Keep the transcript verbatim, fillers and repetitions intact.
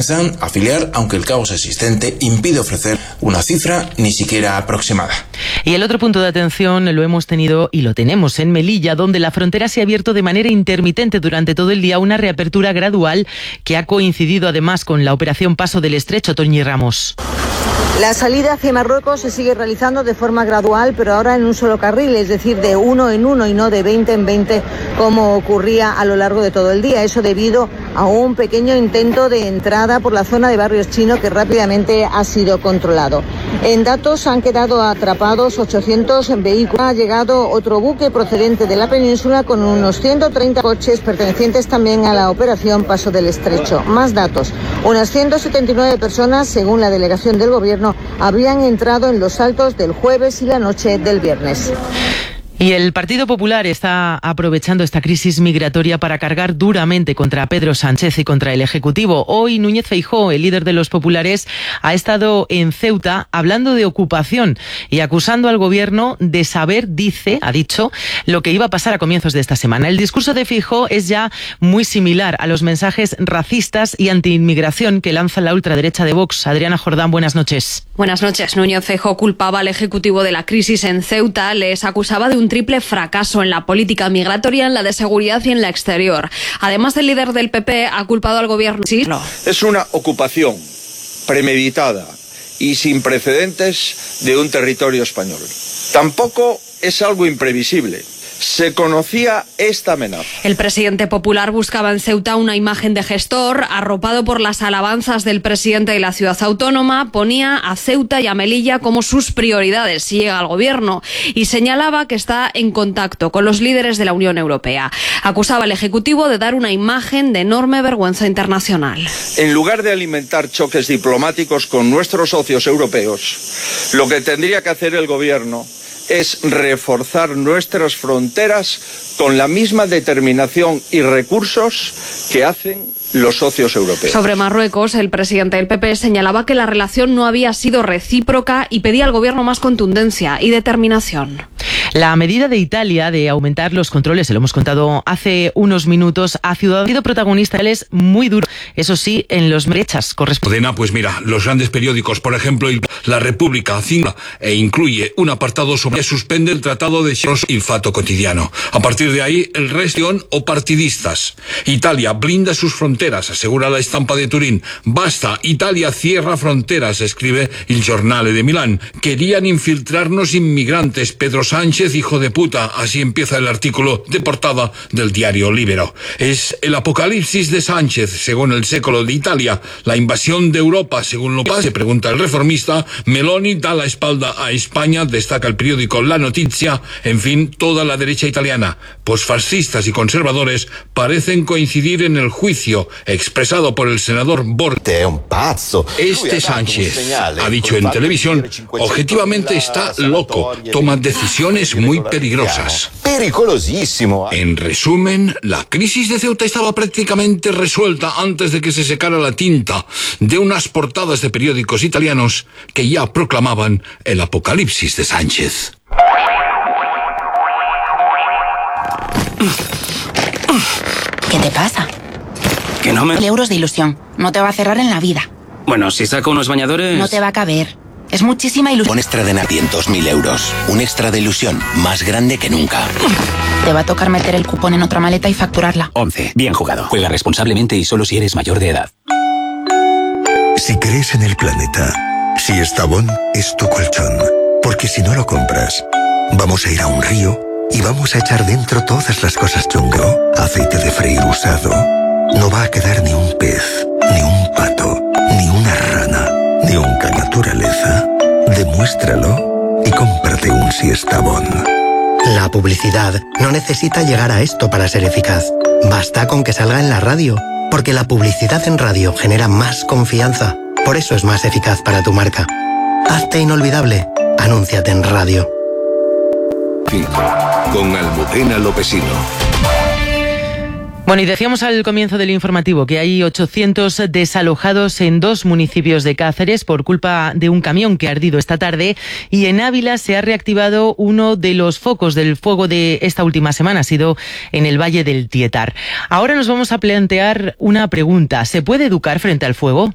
comienzan a afiliar, aunque el caos existente impide ofrecer una cifra ni siquiera aproximada. Y el otro punto de atención lo hemos tenido y lo tenemos en Melilla, donde la frontera se ha abierto de manera intermitente durante todo el día, una reapertura gradual que ha coincidido además con la operación Paso del Estrecho. Toñi Ramos. La salida hacia Marruecos se sigue realizando de forma gradual, pero ahora en un solo carril, es decir, de uno en uno y no de veinte en veinte como ocurría a lo largo de todo el día. Eso debido a un pequeño intento de entrada por la zona de Barrios Chino que rápidamente ha sido controlado. En datos han quedado atrapados ochocientos vehículos. Ha llegado otro buque procedente de la península con unos ciento treinta coches pertenecientes también a la operación Paso del Estrecho. Más datos. Unas ciento setenta y nueve personas, según la delegación del Gobierno, habrían entrado en los Altos del jueves y la noche del viernes. Y el Partido Popular está aprovechando esta crisis migratoria para cargar duramente contra Pedro Sánchez y contra el Ejecutivo. Hoy Núñez Feijóo, el líder de los populares, ha estado en Ceuta hablando de ocupación y acusando al Gobierno de saber, dice, ha dicho, lo que iba a pasar a comienzos de esta semana. El discurso de Feijóo es ya muy similar a los mensajes racistas y antiinmigración que lanza la ultraderecha de Vox. Adriana Jordán, buenas noches. Buenas noches. Núñez Feijóo culpaba al Ejecutivo de la crisis en Ceuta, les acusaba de un triple fracaso en la política migratoria, en la de seguridad y en la exterior. Además, el líder del P P ha culpado al Gobierno. ¿Sí? No. Es una ocupación premeditada y sin precedentes de un territorio español. Tampoco es algo imprevisible. Se conocía esta amenaza. El presidente popular buscaba en Ceuta una imagen de gestor, arropado por las alabanzas del presidente de la ciudad autónoma, ponía a Ceuta y a Melilla como sus prioridades si llega al gobierno y señalaba que está en contacto con los líderes de la Unión Europea. Acusaba al Ejecutivo de dar una imagen de enorme vergüenza internacional. En lugar de alimentar choques diplomáticos con nuestros socios europeos, lo que tendría que hacer el gobierno es reforzar nuestras fronteras con la misma determinación y recursos que hacen los socios europeos. Sobre Marruecos, el presidente del P P señalaba que la relación no había sido recíproca y pedía al gobierno más contundencia y determinación. La medida de Italia de aumentar los controles, se lo hemos contado hace unos minutos, ha sido protagonista, él es muy duro, eso sí, en los brechas correspondientes. Pues mira, los grandes periódicos, por ejemplo, La República, cinco, e incluye un apartado sobre que suspende el tratado de il Fatto Quotidiano. A partir de ahí, el resto o partidistas. Italia blinda sus fronteras, asegura la estampa de Turín. Basta, Italia cierra fronteras, escribe il Giornale de Milán. Querían infiltrarnos inmigrantes, Pedro Sánchez, hijo de puta, así empieza el artículo de portada del diario Libero. Es el apocalipsis de Sánchez, según el Século de Italia, la invasión de Europa, según lo que se pregunta el Reformista. Meloni da la espalda a España, destaca el periódico La Notizia. En fin, toda la derecha italiana, posfascistas y conservadores, parecen coincidir en el juicio expresado por el senador Borghi. Este Sánchez, ha dicho en televisión, objetivamente está loco, toma decisiones muy peligrosas. Pericolosísimo. En resumen, la crisis de Ceuta estaba prácticamente resuelta antes de que se secara la tinta de unas portadas de periódicos italianos que ya proclamaban el apocalipsis de Sánchez. ¿Qué te pasa? Que no me... Mil euros de ilusión. No te va a cerrar en la vida. Bueno, si saco unos bañadores... No te va a caber. Es muchísima ilusión. Un extra de quinientos mil euros. Un extra de ilusión más grande que nunca. Te va a tocar meter el cupón en otra maleta y facturarla. once. Bien jugado. Juega responsablemente y solo si eres mayor de edad. Si crees en el planeta, si Estavón es tu colchón. Porque si no lo compras, vamos a ir a un río y vamos a echar dentro todas las cosas chungo. Aceite de freír usado. No va a quedar ni un pez, ni un pato, ni una rana, ni un naturaleza. Demuéstralo y cómprate un Siestabón. La publicidad no necesita llegar a esto para ser eficaz. Basta con que salga en la radio, porque la publicidad en radio genera más confianza. Por eso es más eficaz para tu marca. Hazte inolvidable. Anúnciate en radio. cinco. Con Almudena Lopesino. Bueno, y decíamos al comienzo del informativo que hay ochocientos desalojados en dos municipios de Cáceres por culpa de un camión que ha ardido esta tarde, y en Ávila se ha reactivado uno de los focos del fuego de esta última semana, ha sido en el Valle del Tietar. Ahora nos vamos a plantear una pregunta: ¿se puede educar frente al fuego?